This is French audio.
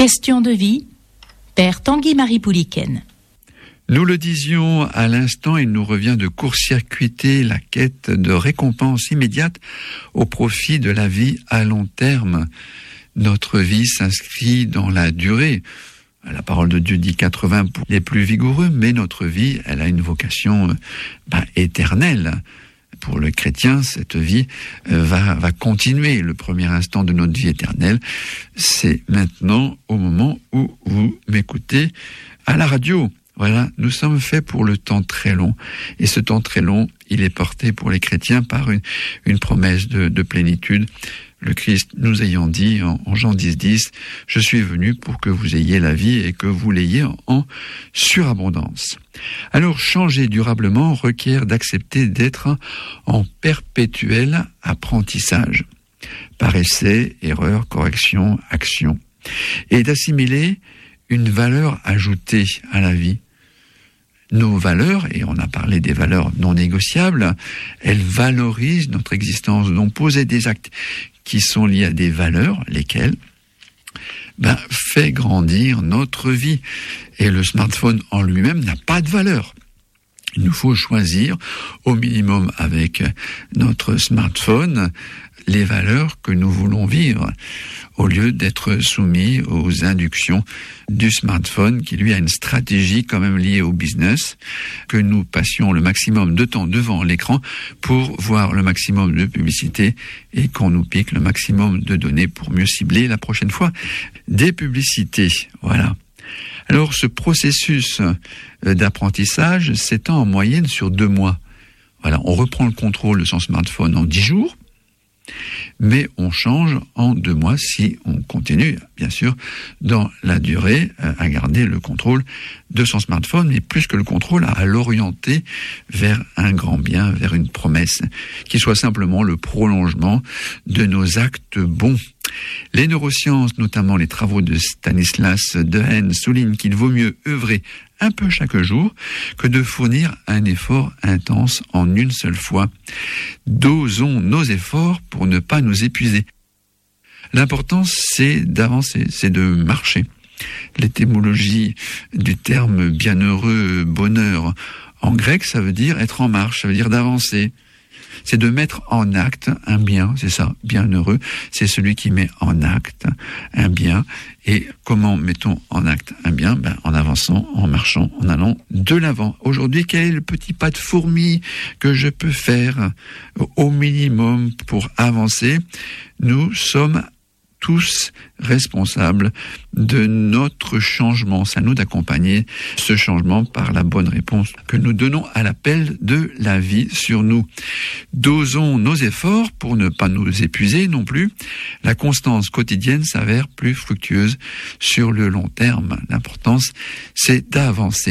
Question de vie, Père Tanguy-Marie Pouliken. Nous le disions à l'instant, il nous revient de court-circuiter la quête de récompense immédiate au profit de la vie à long terme. Notre vie s'inscrit dans la durée. La parole de Dieu dit 80 pour les plus vigoureux, mais notre vie, elle a une vocation éternelle. Pour le chrétien, cette vie va continuer. Le premier instant de notre vie éternelle, c'est maintenant, au moment où vous m'écoutez à la radio. Voilà, nous sommes faits pour le temps très long. Et ce temps très long, il est porté pour les chrétiens par une promesse de plénitude. Le Christ nous ayant dit en Jean 10:10, « Je suis venu pour que vous ayez la vie et que vous l'ayez en surabondance. » Alors, changer durablement requiert d'accepter d'être en perpétuel apprentissage, par essai, erreur, correction, action, et d'assimiler une valeur ajoutée à la vie. Nos valeurs, et on a parlé des valeurs non négociables, elles valorisent notre existence. Donc poser des actes qui sont liés à des valeurs, lesquelles fait grandir notre vie. Et le smartphone en lui-même n'a pas de valeur. Il nous faut choisir au minimum avec notre smartphone les valeurs que nous voulons vivre, au lieu d'être soumis aux inductions du smartphone qui lui a une stratégie quand même liée au business, que nous passions le maximum de temps devant l'écran pour voir le maximum de publicité et qu'on nous pique le maximum de données pour mieux cibler la prochaine fois des publicités. Voilà. Alors ce processus d'apprentissage s'étend en moyenne sur 2 mois. Voilà, on reprend le contrôle de son smartphone en 10 jours, mais on change en 2 mois si on continue, bien sûr, dans la durée, à garder le contrôle de son smartphone, mais plus que le contrôle, à l'orienter vers un grand bien, vers une promesse, qui soit simplement le prolongement de nos actes bons. Les neurosciences, notamment les travaux de Stanislas Dehaene, soulignent qu'il vaut mieux œuvrer un peu chaque jour que de fournir un effort intense en une seule fois. Dosons nos efforts pour ne pas nous épuiser. L'important, c'est d'avancer, c'est de marcher. L'étymologie du terme bienheureux, bonheur, en grec, ça veut dire être en marche, ça veut dire d'avancer. C'est de mettre en acte un bien, c'est ça, bienheureux, c'est celui qui met en acte un bien. Et comment mettons en acte un bien ? En avançant, en marchant, en allant de l'avant. Aujourd'hui, quel est le petit pas de fourmi que je peux faire au minimum pour avancer ? Nous sommes tous responsables de notre changement. C'est à nous d'accompagner ce changement par la bonne réponse que nous donnons à l'appel de la vie sur nous. Dosons nos efforts pour ne pas nous épuiser non plus. La constance quotidienne s'avère plus fructueuse sur le long terme. L'importance, c'est d'avancer.